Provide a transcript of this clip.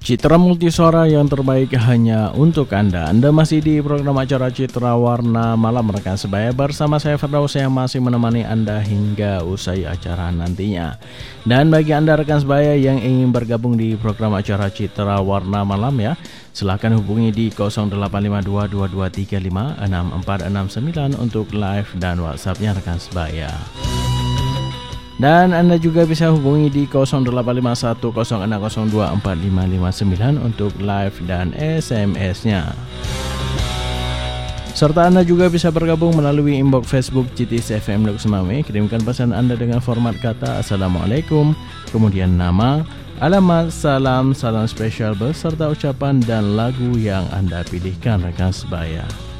Citra multisora yang terbaik hanya untuk Anda. Anda masih di program acara Citra Warna Malam rekan sebaya bersama saya Firdaus yang masih menemani Anda hingga usai acara nantinya. Dan bagi Anda rekan sebaya yang ingin bergabung di program acara Citra Warna Malam ya, silakan hubungi di 085223564469 untuk live dan WhatsApp-nya rekan sebaya. Dan Anda juga bisa hubungi di 085106024559 untuk live dan SMS-nya. Serta Anda juga bisa bergabung melalui inbox Facebook Citis FM Semame. Kirimkan pesan Anda dengan format kata Assalamualaikum, kemudian nama, alamat, salam spesial beserta ucapan dan lagu yang Anda pilihkan rekan sebaya.